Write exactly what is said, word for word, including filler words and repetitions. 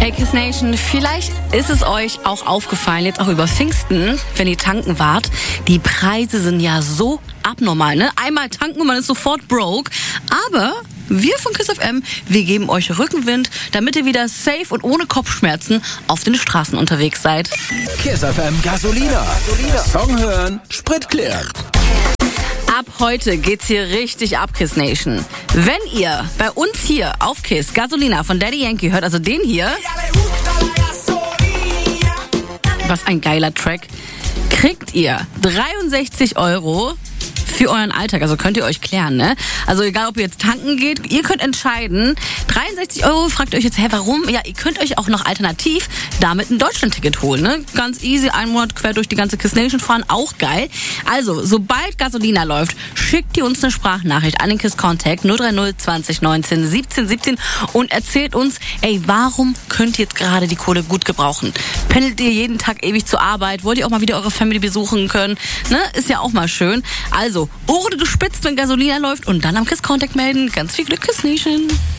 Hey Kiss Nation, vielleicht ist es euch auch aufgefallen, jetzt auch über Pfingsten, wenn ihr tanken wart, die Preise sind ja so abnormal, ne? Einmal tanken und man ist sofort broke, aber wir von Kiss F M, wir geben euch Rückenwind, damit ihr wieder safe und ohne Kopfschmerzen auf den Straßen unterwegs seid. Kiss F M Gasolina. Song hören, Sprit klären. Ab heute geht's hier richtig ab, Kiss Nation. Wenn ihr bei uns hier auf Kiss Gasolina von Daddy Yankee hört, also den hier, was ein geiler Track, kriegt ihr dreiundsechzig Euro für euren Alltag. Also könnt ihr euch klären, ne? Also egal, ob ihr jetzt tanken geht, ihr könnt entscheiden. dreiundsechzig Euro, fragt ihr euch jetzt, hä, warum? Ja, ihr könnt euch auch noch alternativ damit ein Deutschland-Ticket holen, ne? Ganz easy, einen Monat quer durch die ganze Kiss Nation fahren, auch geil. Also, sobald Gasolina läuft, schickt ihr uns eine Sprachnachricht an den Kiss Contact null drei null zwanzig neunzehn siebzehn siebzehn und erzählt uns, ey, warum könnt ihr jetzt gerade die Kohle gut gebrauchen? Pendelt ihr jeden Tag ewig zur Arbeit? Wollt ihr auch mal wieder eure Family besuchen können? Ne? Ist ja auch mal schön. Also, Ohren gespitzt, wenn Gasolina läuft und dann am Kiss Contact melden. Ganz viel Glück, Kiss Nation.